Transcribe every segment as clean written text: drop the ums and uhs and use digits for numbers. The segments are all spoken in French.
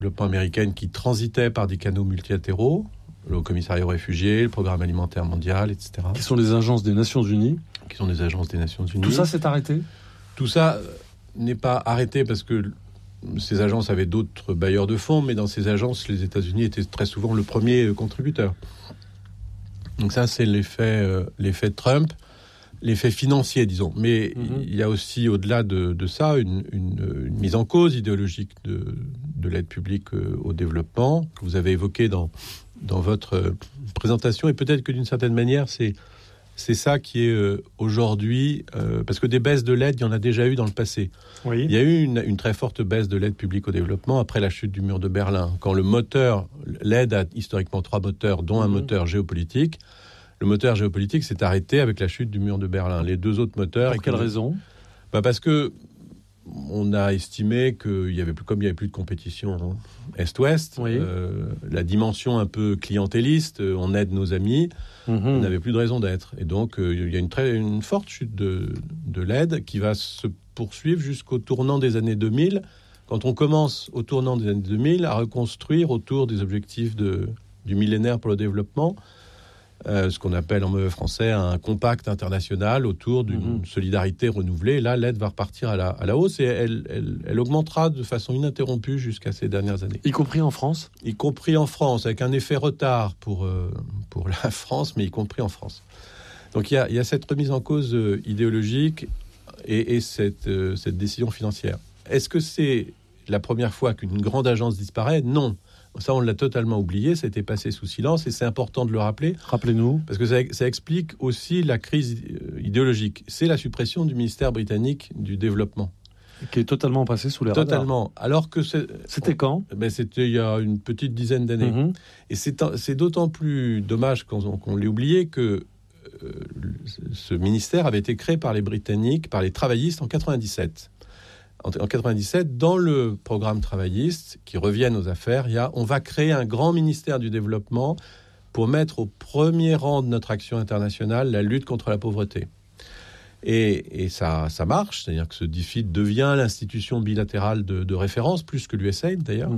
développement américaine qui transitaient par des canaux multilatéraux, le commissariat aux réfugiés, le programme alimentaire mondial, etc. Qui sont des agences des Nations Unies. Qui sont des agences des Nations Unies. Tout ça s'est arrêté ? Tout ça n'est pas arrêté parce que ces agences avaient d'autres bailleurs de fonds, mais dans ces agences, les États-Unis étaient très souvent le premier contributeur. Donc ça, c'est l'effet de Trump, l'effet financier, disons. Mais il y a aussi, au-delà de ça, une mise en cause idéologique de l'aide publique au développement que vous avez évoqué dans votre présentation. Et peut-être que d'une certaine manière, c'est ça qui est aujourd'hui... parce que des baisses de l'aide, il y en a déjà eu dans le passé. Oui. Il y a eu une très forte baisse de l'aide publique au développement après la chute du mur de Berlin. Quand l'aide a historiquement 3 moteurs, dont un moteur géopolitique. Le moteur géopolitique s'est arrêté avec la chute du mur de Berlin. Les 2 autres moteurs... Pour quelle raison ? Parce que on a estimé qu'il y avait plus, comme il n'y avait plus de compétition Est-Ouest, la dimension un peu clientéliste, on aide nos amis, on n'avait plus de raison d'être. Et donc, il y a une forte chute de l'aide qui va se poursuivre jusqu'au tournant des années 2000, quand on commence au tournant des années 2000 à reconstruire autour des objectifs du millénaire pour le développement, ce qu'on appelle en mauvais français un compact international autour d'une solidarité renouvelée. Et là, l'aide va repartir à la hausse et elle augmentera de façon ininterrompue jusqu'à ces dernières années. Y compris en France ? Y compris en France, avec un effet retard pour la France, mais y compris en France. Donc il y a cette remise en cause idéologique et cette décision financière. Est-ce que c'est la première fois qu'une grande agence disparaît ? Non. Ça, on l'a totalement oublié, ça a été passé sous silence et c'est important de le rappeler. Rappelez-nous. Parce que ça explique aussi la crise idéologique. C'est la suppression du ministère britannique du développement. Qui est totalement passé sous les radars. Totalement. Alors que c'était quand ? C'était il y a une petite dizaine d'années. Et c'est d'autant plus dommage qu'on l'ait oublié que ce ministère avait été créé par les Britanniques, par les travaillistes en 97. En 97, dans le programme travailliste, qui reviennent aux affaires, on va créer un grand ministère du développement pour mettre au premier rang de notre action internationale la lutte contre la pauvreté. Et ça marche, c'est-à-dire que ce DFID devient l'institution bilatérale de référence, plus que l'USAID d'ailleurs.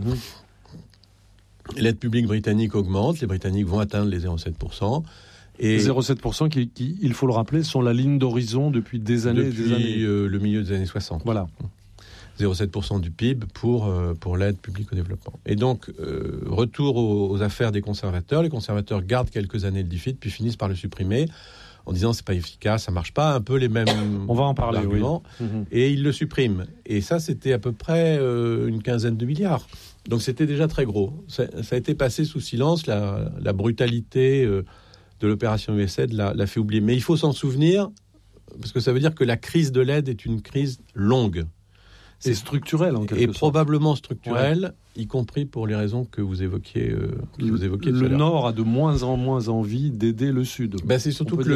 L'aide publique britannique augmente, les Britanniques vont atteindre les 0,7%. Et 0,7% qui, il faut le rappeler, sont la ligne d'horizon depuis des années et des années. Depuis le milieu des années 60. Voilà. 0,7% du PIB pour l'aide publique au développement. Et donc, retour aux affaires des conservateurs. Les conservateurs gardent quelques années le DFID, puis finissent par le supprimer en disant c'est pas efficace, ça marche pas, un peu les mêmes on va en parler, arguments. Et ils le suppriment. Et ça, c'était à peu près une quinzaine de milliards. Donc, c'était déjà très gros. Ça a été passé sous silence. La brutalité de l'opération USAID l'a fait oublier. Mais il faut s'en souvenir, parce que ça veut dire que la crise de l'aide est une crise longue. C'est structurel, en quelque sorte. Et probablement structurel, y compris pour les raisons que vous évoquiez. Le Nord a de moins en moins envie d'aider le Sud. C'est surtout que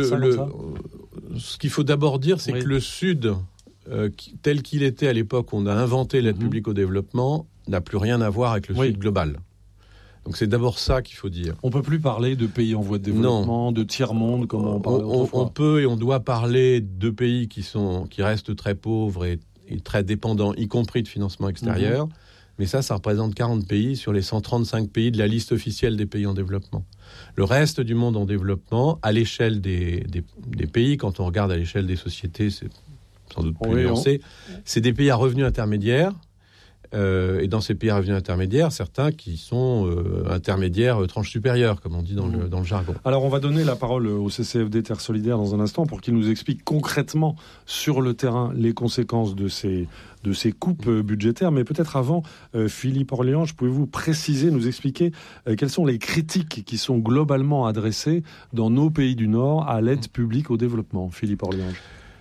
ce qu'il faut d'abord dire, c'est que le Sud, tel qu'il était à l'époque où on a inventé l'aide publique au développement, n'a plus rien à voir avec le Sud global. Donc c'est d'abord ça qu'il faut dire. On ne peut plus parler de pays en voie de développement, de tiers-monde, comme on parlait autrefois. On peut et on doit parler de pays qui restent très pauvres et très dépendants, y compris de financement extérieur. Mais ça représente 40 pays sur les 135 pays de la liste officielle des pays en développement. Le reste du monde en développement, à l'échelle des pays, quand on regarde à l'échelle des sociétés, c'est sans doute plus nuancé, c'est des pays à revenus intermédiaires. Et dans ces pays à revenus intermédiaires, certains qui sont intermédiaires tranche supérieure, comme on dit dans le jargon. Alors on va donner la parole au CCFD Terre Solidaire dans un instant pour qu'il nous explique concrètement sur le terrain les conséquences de ces coupes budgétaires. Mais peut-être avant, Philippe Orléange, pouvez-vous préciser, nous expliquer quelles sont les critiques qui sont globalement adressées dans nos pays du Nord à l'aide publique au développement, Philippe Orléange?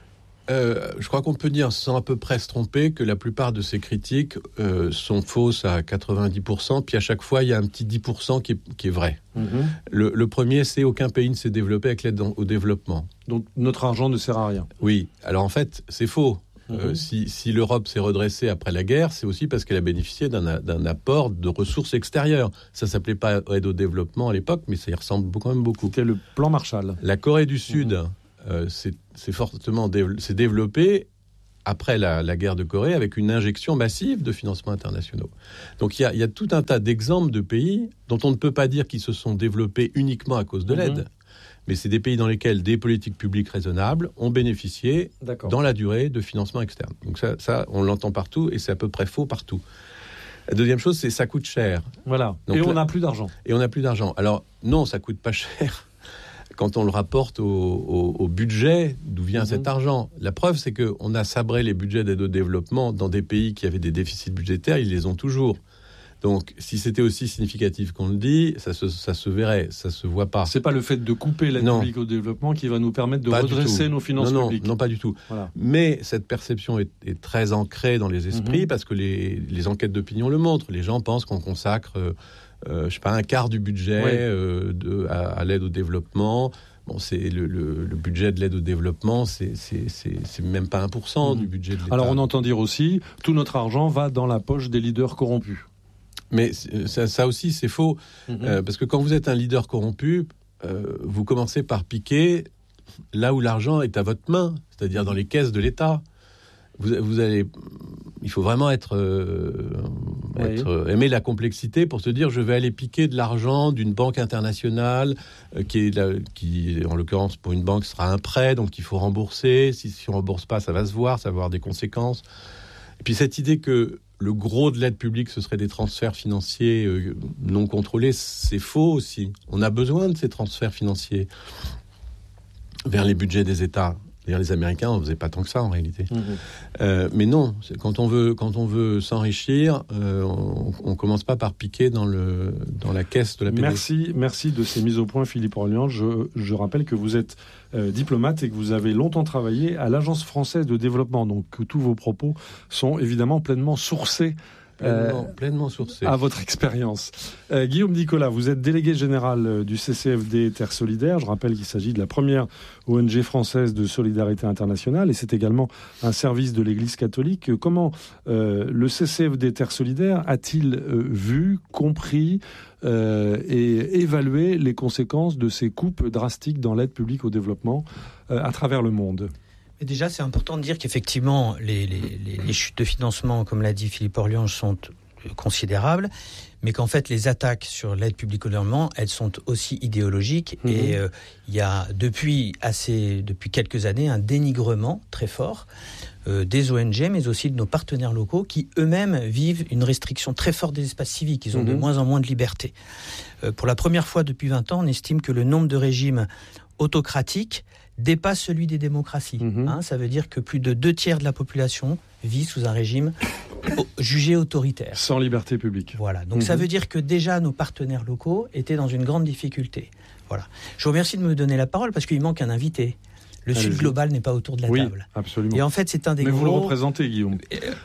Je crois qu'on peut dire, sans à peu près se tromper, que la plupart de ces critiques sont fausses à 90%, puis à chaque fois, il y a un petit 10% qui est vrai. Le premier, c'est aucun pays ne s'est développé avec l'aide au développement. Donc notre argent ne sert à rien. Oui, alors en fait, c'est faux. Si l'Europe s'est redressée après la guerre, c'est aussi parce qu'elle a bénéficié d'un apport de ressources extérieures. Ça ne s'appelait pas aide au développement à l'époque, mais ça y ressemble quand même beaucoup. C'était le plan Marshall. La Corée du Sud... s'est fortement développé après la guerre de Corée, avec une injection massive de financements internationaux. Donc il y a tout un tas d'exemples de pays dont on ne peut pas dire qu'ils se sont développés uniquement à cause de l'aide. Mais c'est des pays dans lesquels des politiques publiques raisonnables ont bénéficié dans la durée de financements externes. Donc ça, on l'entend partout et c'est à peu près faux partout. La deuxième chose, c'est ça coûte cher. Voilà. Donc, on n'a plus d'argent. Et on n'a plus d'argent. Alors non, ça coûte pas cher quand on le rapporte au budget d'où vient cet argent. La preuve, c'est qu'on a sabré les budgets d'aide au développement dans des pays qui avaient des déficits budgétaires, ils les ont toujours. Donc, si c'était aussi significatif qu'on le dit, ça se verrait, ça se voit pas. C'est pas le fait de couper l'aide publique au développement qui va nous permettre de redresser nos finances publiques. Non, pas du tout. Voilà. Mais cette perception est très ancrée dans les esprits parce que les enquêtes d'opinion le montrent. Les gens pensent qu'on consacre, un quart du budget à l'aide au développement. Bon, c'est le budget de l'aide au développement, c'est même pas 1% du budget de l'État. Alors, on entend dire aussi, tout notre argent va dans la poche des leaders corrompus. Mais ça aussi, c'est faux. Parce que quand vous êtes un leader corrompu, vous commencez par piquer là où l'argent est à votre main, c'est-à-dire dans les caisses de l'État. Il faut vraiment aimer la complexité pour se dire je vais aller piquer de l'argent d'une banque internationale qui en l'occurrence pour une banque sera un prêt, donc il faut rembourser. Si on ne rembourse pas, ça va se voir, ça va avoir des conséquences. Et puis cette idée que le gros de l'aide publique, ce serait des transferts financiers non contrôlés, c'est faux aussi. On a besoin de ces transferts financiers vers les budgets des États. D'ailleurs, les Américains n'en faisaient pas tant que ça, en réalité. Mais non, quand on veut s'enrichir, on ne commence pas par piquer dans la caisse de la PDC. Merci de ces mises au point, Philippe Orliand. Je rappelle que vous êtes diplomate et que vous avez longtemps travaillé à l'Agence française de développement. Donc, que tous vos propos sont évidemment pleinement sourcés. Pleinement sourcé. À votre expérience. Guillaume Nicolas, vous êtes délégué général du CCFD Terre Solidaire. Je rappelle qu'il s'agit de la première ONG française de solidarité internationale et c'est également un service de l'Église catholique. Comment le CCFD Terre Solidaire a-t-il vu, compris et évalué les conséquences de ces coupes drastiques dans l'aide publique au développement à travers le monde ? Et déjà, c'est important de dire qu'effectivement, les chutes de financement, comme l'a dit Philippe Orliand, sont considérables, mais qu'en fait, les attaques sur l'aide publique au développement, elles sont aussi idéologiques. Et il y a depuis quelques années un dénigrement très fort des ONG, mais aussi de nos partenaires locaux qui eux-mêmes vivent une restriction très forte des espaces civiques. Ils ont de moins en moins de liberté. Pour la première fois depuis 20 ans, on estime que le nombre de régimes autocratiques dépasse celui des démocraties. Ça veut dire que plus de 2/3 de la population vit sous un régime jugé autoritaire. Sans liberté publique. Voilà. Donc ça veut dire que déjà nos partenaires locaux étaient dans une grande difficulté. Voilà. Je vous remercie de me donner la parole parce qu'il manque un invité. Le Sud global n'est pas autour de la table. Absolument. Et en fait, c'est un des mais gros... vous le représentez, Guillaume.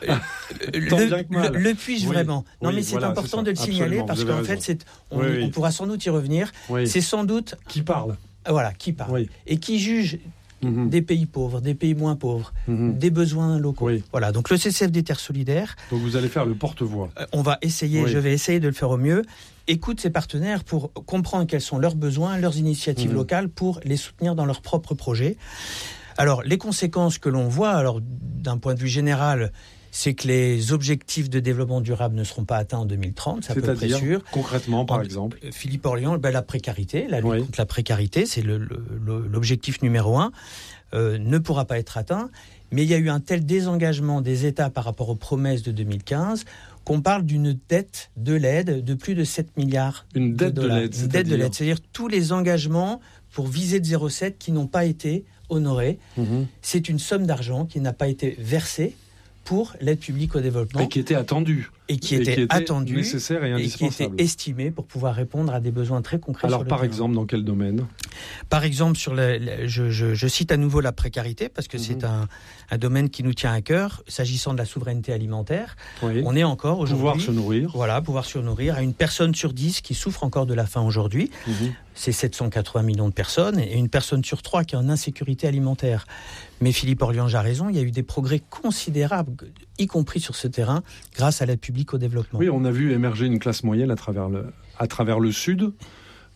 Le puis-je vraiment ? Non, mais c'est important de le signaler parce qu'en fait, on pourra sans doute y revenir. C'est sans doute... Qui parle ? Voilà, qui parle et qui juge des pays pauvres, des pays moins pauvres, des besoins locaux. Voilà, donc le CCFD Terre Solidaire. Donc vous allez faire le porte-voix. Je vais essayer de le faire au mieux. Écoute ses partenaires pour comprendre quels sont leurs besoins, leurs initiatives locales pour les soutenir dans leurs propres projets. Alors, les conséquences que l'on voit, d'un point de vue général, c'est que les objectifs de développement durable ne seront pas atteints en 2030, c'est à peu près sûr. Concrètement, par exemple Philippe Orliand, la précarité, la lutte contre la précarité, c'est l'objectif numéro 1, ne pourra pas être atteint. Mais il y a eu un tel désengagement des États par rapport aux promesses de 2015 qu'on parle d'une dette de l'aide de plus de 7 milliards de dollars. Une dette de l'aide, c'est-à-dire tous les engagements pour viser de 0,7 qui n'ont pas été honorés. C'est une somme d'argent qui n'a pas été versée pour l'aide publique au développement. Et qui était attendue. Et qui était attendue. Nécessaire et indispensable. Et qui était estimée pour pouvoir répondre à des besoins très concrets. Alors, par exemple, dans quel domaine ? Par exemple, je cite à nouveau la précarité, parce que c'est un domaine qui nous tient à cœur. S'agissant de la souveraineté alimentaire, on est encore aujourd'hui... Pouvoir se nourrir. Voilà, pouvoir se nourrir à une personne sur 10 qui souffre encore de la faim aujourd'hui. C'est 780 millions de personnes, et une personne sur 3 qui est en insécurité alimentaire. Mais Philippe Orliand a raison, il y a eu des progrès considérables, y compris sur ce terrain, grâce à l'aide publique au développement. Oui, on a vu émerger une classe moyenne à travers le Sud.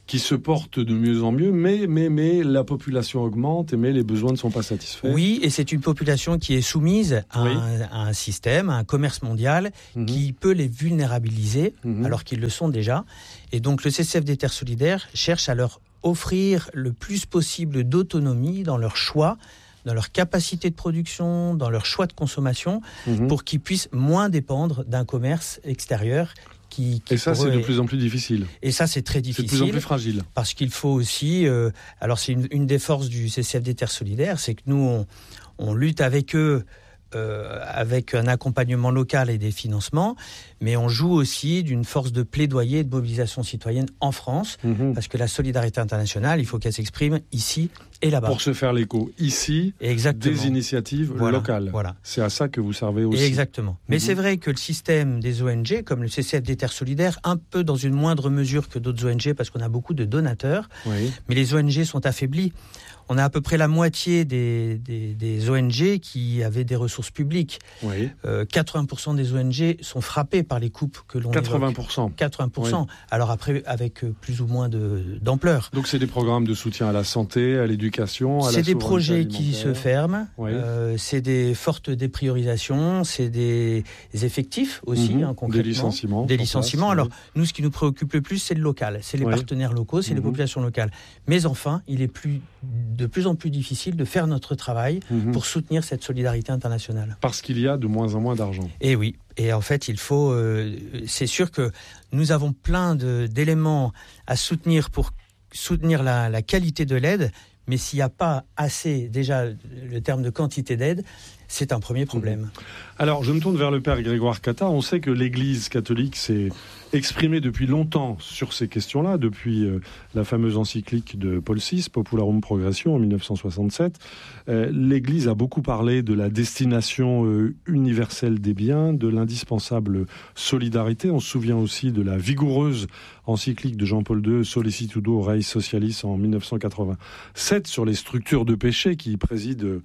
qui se porte de mieux en mieux, mais la population augmente, mais les besoins ne sont pas satisfaits. Oui, et c'est une population qui est soumise à un système, à un commerce mondial qui peut les vulnérabiliser, alors qu'ils le sont déjà. Et donc le CCFD Terres Solidaires cherche à leur offrir le plus possible d'autonomie dans leur choix, dans leur capacité de production, dans leur choix de consommation, pour qu'ils puissent moins dépendre d'un commerce extérieur. Et ça, c'est de plus en plus difficile. Et ça, c'est très difficile. C'est de plus en plus fragile. Parce qu'il faut aussi... alors, c'est une des forces du CCFD Terres Solidaires, c'est que nous, on lutte avec eux avec un accompagnement local et des financements, mais on joue aussi d'une force de plaidoyer et de mobilisation citoyenne en France, parce que la solidarité internationale, il faut qu'elle s'exprime ici et là-bas. Pour se faire l'écho ici, des initiatives locales. Voilà. C'est à ça que vous servez aussi. Exactement. Mais c'est vrai que le système des ONG, comme le CCFD Terres Solidaires, un peu dans une moindre mesure que d'autres ONG, parce qu'on a beaucoup de donateurs, mais les ONG sont affaiblies. On a à peu près la moitié des ONG qui avaient des ressources publiques. 80% des ONG sont frappées par les coupes que l'on 80%. 80%. Alors après, avec plus ou moins d'ampleur. Donc c'est des programmes de soutien à la santé, à l'éducation, à la souveraineté alimentaire. C'est des projets qui se ferment. C'est des fortes dépriorisations. C'est des effectifs aussi, concrètement. Des licenciements. Alors nous, ce qui nous préoccupe le plus, c'est le local. C'est les partenaires locaux, c'est les populations locales. Mais enfin, il est de plus en plus difficile de faire notre travail pour soutenir cette solidarité internationale. Parce qu'il y a de moins en moins d'argent. Et oui. Et en fait, il faut... c'est sûr que nous avons plein d'éléments à soutenir pour soutenir la qualité de l'aide, mais s'il n'y a pas assez, déjà, le terme de quantité d'aide, c'est un premier problème. Alors, je me tourne vers le père Grégoire Catta. On sait que l'Église catholique s'est exprimée depuis longtemps sur ces questions-là, depuis la fameuse encyclique de Paul VI, Popularum Progressio, en 1967. L'Église a beaucoup parlé de la destination universelle des biens, de l'indispensable solidarité. On se souvient aussi de la vigoureuse encyclique de Jean-Paul II, Sollicitudo Rei Socialis, en 1987, sur les structures de péché qui président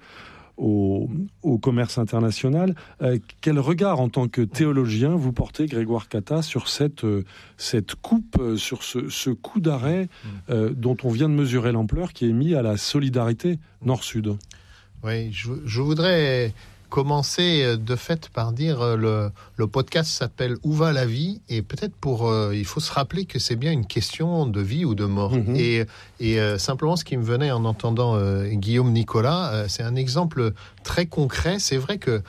au commerce international. Quel regard, en tant que théologien, vous portez, Grégoire Catta, sur cette coupe, sur ce coup d'arrêt dont on vient de mesurer l'ampleur, qui est mis à la solidarité Nord-Sud? Oui, je voudrais commencer de fait par dire le podcast s'appelle Où va la vie, et peut-être il faut se rappeler que c'est bien une question de vie ou de mort. Et simplement, ce qui me venait en entendant Guillaume Nicolas, c'est un exemple très concret. C'est vrai que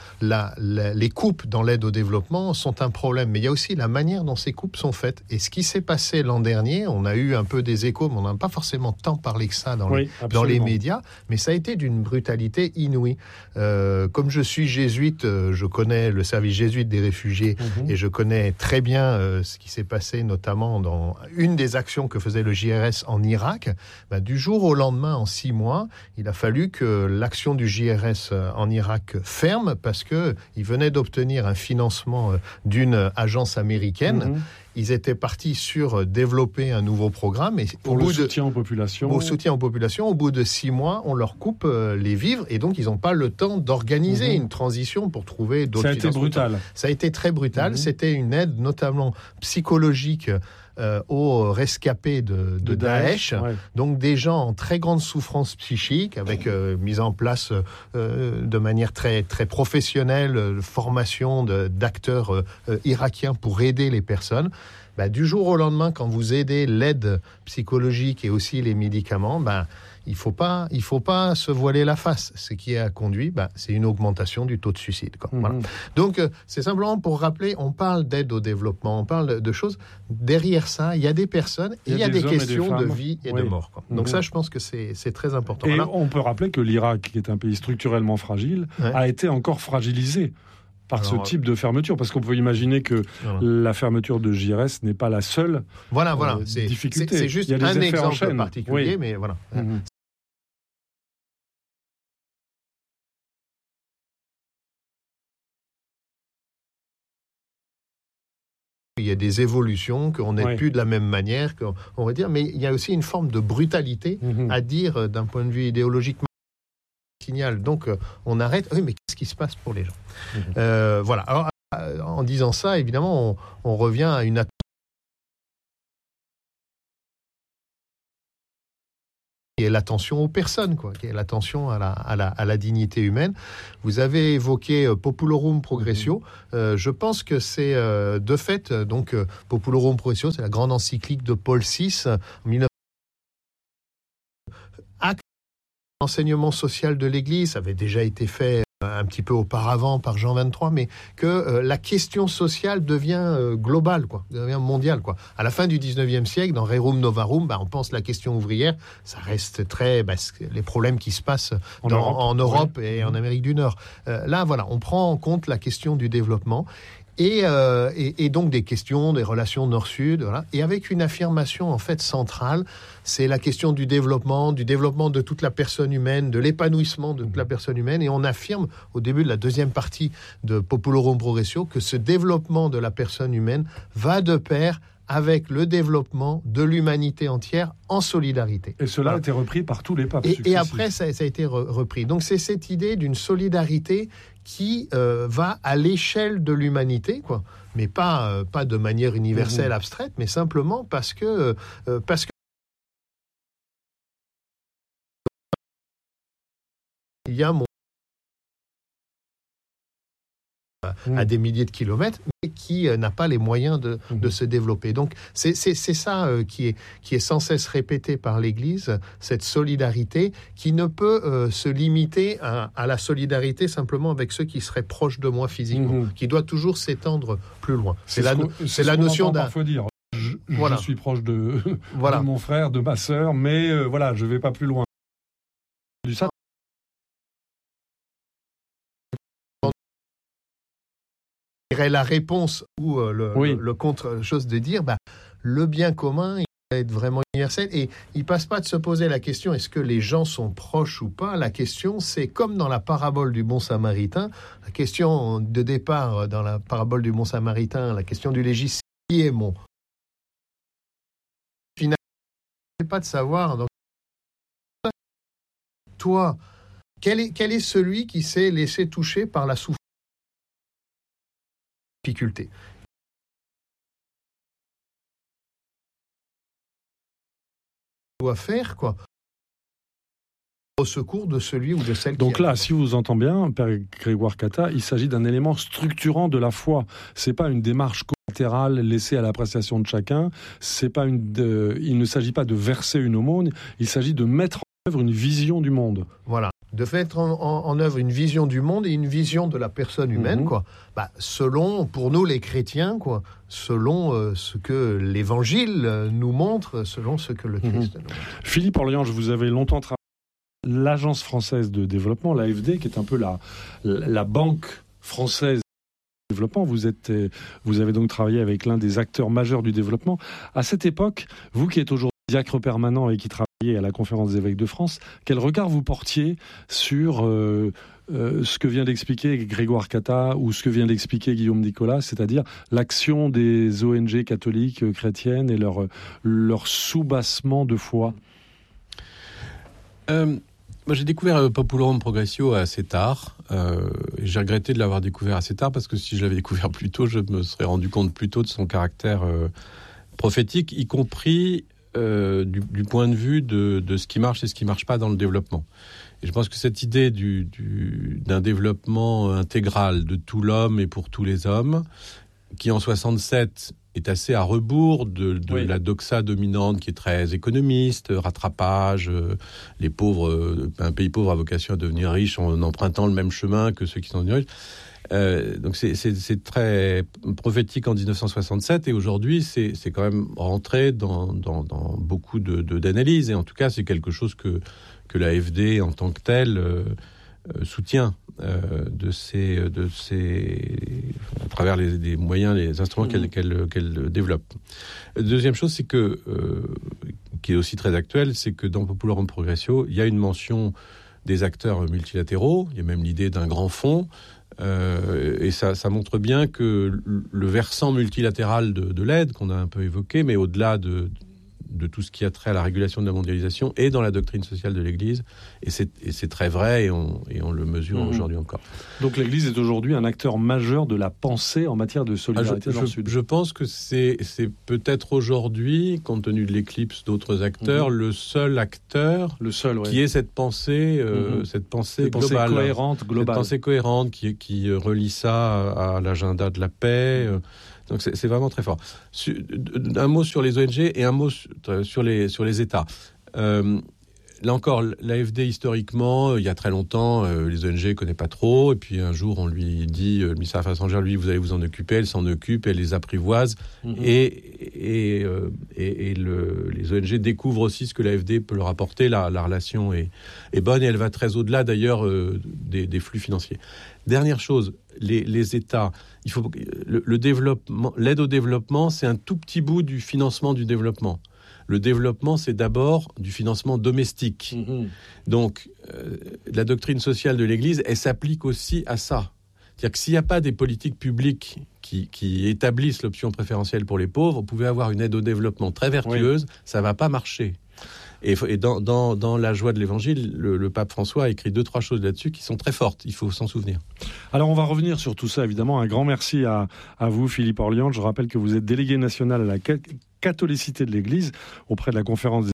les coupes dans l'aide au développement sont un problème, mais il y a aussi la manière dont ces coupes sont faites. Et ce qui s'est passé l'an dernier, on a eu un peu des échos, mais on n'a pas forcément tant parlé que ça dans les médias, mais ça a été d'une brutalité inouïe. Comme je suis jésuite, je connais le service jésuite des réfugiés et je connais très bien ce qui s'est passé, notamment dans une des actions que faisait le JRS en Irak. Du jour au lendemain, en 6 mois, il a fallu que l'action du JRS en Irak ferme parce qu'ils venaient d'obtenir un financement d'une agence américaine. Ils étaient partis sur développer un nouveau programme. Et pour le soutien aux populations. Au soutien aux populations, au bout de 6 mois, on leur coupe les vivres et donc ils n'ont pas le temps d'organiser une transition pour trouver d'autres financements. Ça a été brutal. Ça a été très brutal. C'était une aide notamment psychologique aux rescapés de Daesh, donc des gens en très grande souffrance psychique, avec mise en place de manière très, très professionnelle, formation d'acteurs irakiens pour aider les personnes. Du jour au lendemain, quand vous aidez l'aide psychologique et aussi les médicaments, il faut pas se voiler la face. Ce qui a conduit, c'est une augmentation du taux de suicide. Voilà. Donc, c'est simplement pour rappeler, on parle d'aide au développement, on parle de choses. Derrière ça, il y a des personnes et il y a des questions de vie et de mort. Donc ça, je pense que c'est très important. Et on peut rappeler que l'Irak, qui est un pays structurellement fragile, a été encore fragilisé par ce type de fermeture, parce qu'on peut imaginer que la fermeture de JRS n'est pas la seule difficulté. C'est juste un exemple particulier, mais voilà. Il y a des évolutions, qu'on n'est plus de la même manière, on va dire, mais il y a aussi une forme de brutalité à dire d'un point de vue idéologique. Signal. Donc, on arrête. Oui, mais qu'est-ce qui se passe pour les gens Voilà. Alors, en disant ça, évidemment, on revient à une qui est l'attention aux personnes, qui est l'attention à la dignité humaine. Vous avez évoqué Populorum Progressio. Je pense que c'est de fait, donc Populorum Progressio, c'est la grande encyclique de Paul VI, en 1900. Acte l'enseignement social de l'Église, ça avait déjà été fait un petit peu auparavant par Jean XXIII, mais que la question sociale devient globale, devient mondiale. À la fin du XIXe siècle, dans Rerum Novarum, on pense la question ouvrière, ça reste très... les problèmes qui se passent en Europe et en Amérique du Nord. Là, voilà, on prend en compte la question du développement et donc des questions, des relations nord-sud, voilà. Et avec une affirmation en fait centrale, c'est la question du développement de toute la personne humaine, de l'épanouissement de toute la personne humaine. Et on affirme au début de la deuxième partie de Populorum Progressio que ce développement de la personne humaine va de pair avec le développement de l'humanité entière en solidarité. Et cela a été repris par tous les papes successifs. Et après, ça a été repris. Donc c'est cette idée d'une solidarité qui va à l'échelle de l'humanité, mais pas de manière universelle, abstraite, mais simplement parce que il y a à des milliers de kilomètres, mais qui n'a pas les moyens de se développer. Donc c'est ça qui est sans cesse répété par l'Église, cette solidarité qui ne peut se limiter à la solidarité simplement avec ceux qui seraient proches de moi physiquement, qui doit toujours s'étendre plus loin. C'est la notion d'un... Parfois dire. Je suis proche de mon frère, de ma sœur, mais je ne vais pas plus loin. Ça, la réponse ou le contre-chose de dire, le bien commun, il va être vraiment universel. Et il ne passe pas de se poser la question, est-ce que les gens sont proches ou pas? La question, c'est comme dans la parabole du bon samaritain. La question de départ dans la parabole du bon samaritain, la question du légiste, qui est mon? Finalement, ce n'est pas de savoir, donc, toi, quel est celui qui s'est laissé toucher par la souffrance? Difficulté. Doit faire au secours de celui ou de celle donc là, si vous entendez bien, Père Grégoire Catta, il s'agit d'un élément structurant de la foi. C'est pas une démarche collatérale laissée à l'appréciation de chacun. Il ne s'agit pas de verser une aumône. Il s'agit de mettre en œuvre une vision du monde. Voilà. De mettre en œuvre une vision du monde et une vision de la personne humaine, selon, pour nous les chrétiens, selon ce que l'Évangile nous montre, selon ce que le Christ nous montre. Philippe Orliange, vous avez longtemps travaillé à l'Agence française de développement, l'AFD, qui est un peu la banque française de développement. Vous avez donc travaillé avec l'un des acteurs majeurs du développement. À cette époque, vous qui êtes aujourd'hui diacre permanent et qui travaillez à la Conférence des évêques de France, quel regard vous portiez sur ce que vient d'expliquer Grégoire Catta ou ce que vient d'expliquer Guillaume Nicolas, c'est-à-dire l'action des ONG catholiques chrétiennes et leur soubassement de foi? Moi, j'ai découvert Populorum Progressio assez tard. J'ai regretté de l'avoir découvert assez tard parce que si je l'avais découvert plus tôt, je me serais rendu compte plus tôt de son caractère prophétique, y compris du point de vue de ce qui marche et ce qui ne marche pas dans le développement. Et je pense que cette idée d'un développement intégral de tout l'homme et pour tous les hommes, qui en 67 est assez à rebours de la doxa dominante qui est très économiste, rattrapage, les pauvres, un pays pauvre a vocation à devenir riche en empruntant le même chemin que ceux qui sont devenus riches. Donc c'est très prophétique en 1967 et aujourd'hui c'est quand même rentré dans beaucoup d'analyses et en tout cas c'est quelque chose que l'AFD en tant que telle soutient à travers les moyens, les instruments qu'elle développe. Deuxième chose, c'est que qui est aussi très actuelle, c'est que dans Populorum Progressio, il y a une mention des acteurs multilatéraux, il y a même l'idée d'un grand fonds, et ça montre bien que le versant multilatéral de l'aide qu'on a un peu évoqué, mais au-delà de de tout ce qui a trait à la régulation de la mondialisation est dans la doctrine sociale de l'Église, et c'est très vrai, et on le mesure aujourd'hui encore. Donc l'Église est aujourd'hui un acteur majeur de la pensée en matière de solidarité Nord-Sud. Je pense que c'est peut-être aujourd'hui, compte tenu de l'éclipse d'autres acteurs, le seul acteur qui ait cette pensée, cette pensée globale, globale. Cette pensée cohérente qui relie ça à l'agenda de la paix. Donc c'est vraiment très fort. Un mot sur les ONG et un mot sur les États. Là encore, l'AFD, historiquement, il y a très longtemps, les ONG ne connaissent pas trop. Et puis un jour, on lui dit, le ministère des Affaires étrangères, lui, vous allez vous en occuper. Elle s'en occupe, elle les apprivoise. Et les ONG découvrent aussi ce que l'AFD peut leur apporter. La relation est bonne, et elle va très au-delà, d'ailleurs, des flux financiers. Dernière chose, les États, le développement, l'aide au développement, c'est un tout petit bout du financement du développement. Le développement, c'est d'abord du financement domestique. Donc, la doctrine sociale de l'Église, elle s'applique aussi à ça. C'est-à-dire que s'il n'y a pas des politiques publiques qui établissent l'option préférentielle pour les pauvres, vous pouvez avoir une aide au développement très vertueuse, ça ne va pas marcher. Et dans la joie de l'Évangile, le pape François a écrit 2-3 choses là-dessus qui sont très fortes. Il faut s'en souvenir. Alors, on va revenir sur tout ça, évidemment. Un grand merci à vous, Philippe Orliand. Je rappelle que vous êtes délégué national à la catholicité de l'Église auprès de la conférence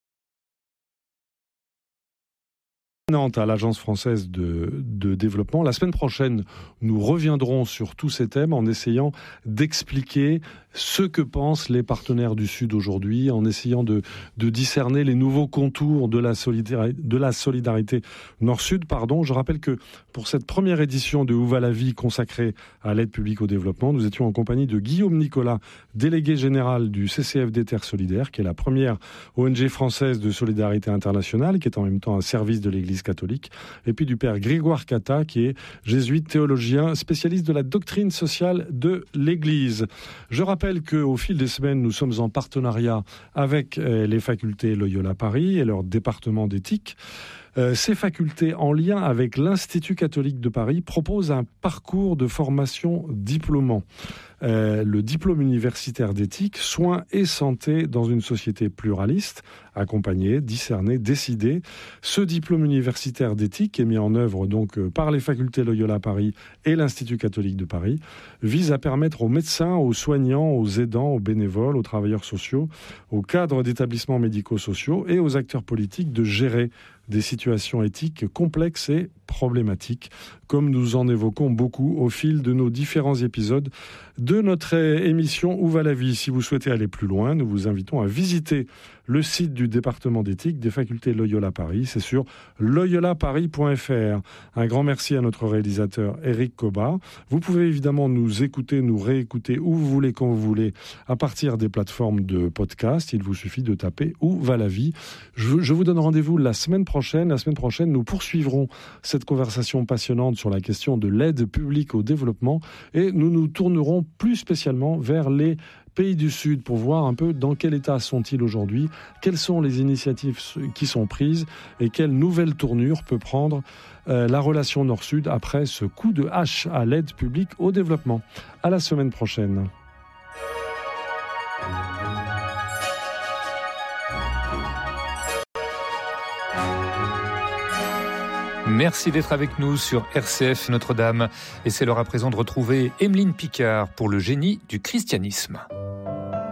à l'Agence française de développement. La semaine prochaine, nous reviendrons sur tous ces thèmes en essayant d'expliquer ce que pensent les partenaires du Sud aujourd'hui, en essayant de discerner les nouveaux contours de la solidarité Nord-Sud. Je rappelle que pour cette première édition de Où va la vie consacrée à l'aide publique au développement, nous étions en compagnie de Guillaume Nicolas, délégué général du CCFD Terre Solidaire, qui est la première ONG française de solidarité internationale, qui est en même temps un service de l'Église catholique, et puis du père Grégoire Cata, qui est jésuite théologien, spécialiste de la doctrine sociale de l'Église. Je rappelle qu'au fil des semaines, nous sommes en partenariat avec les facultés Loyola Paris et leur département d'éthique. Ces facultés, en lien avec l'Institut catholique de Paris, proposent un parcours de formation diplômant. Le diplôme universitaire d'éthique, soins et santé dans une société pluraliste, accompagner, discerner, décider. Ce diplôme universitaire d'éthique est mis en œuvre donc par les facultés Loyola Paris et l'Institut catholique de Paris, vise à permettre aux médecins, aux soignants, aux aidants, aux bénévoles, aux travailleurs sociaux, aux cadres d'établissements médico-sociaux et aux acteurs politiques de gérer des situations éthiques complexes et problématiques, comme nous en évoquons beaucoup au fil de nos différents épisodes de notre émission Où va la vie. Si vous souhaitez aller plus loin, nous vous invitons à visiter le site du département d'éthique des facultés Loyola Paris. C'est sur loyolaparis.fr. Un grand merci à notre réalisateur Eric Cobat. Vous pouvez évidemment nous écouter, nous réécouter où vous voulez, quand vous voulez, à partir des plateformes de podcast. Il vous suffit de taper Où va la vie. Je vous donne rendez-vous la semaine prochaine. La semaine prochaine, nous poursuivrons cette conversation passionnante sur la question de l'aide publique au développement et nous nous tournerons plus spécialement vers les pays du Sud pour voir un peu dans quel état sont-ils aujourd'hui, quelles sont les initiatives qui sont prises et quelle nouvelle tournure peut prendre la relation Nord-Sud après ce coup de hache à l'aide publique au développement. À la semaine prochaine. Merci d'être avec nous sur RCF Notre-Dame. Et c'est l'heure à présent de retrouver Emeline Picard pour le génie du christianisme.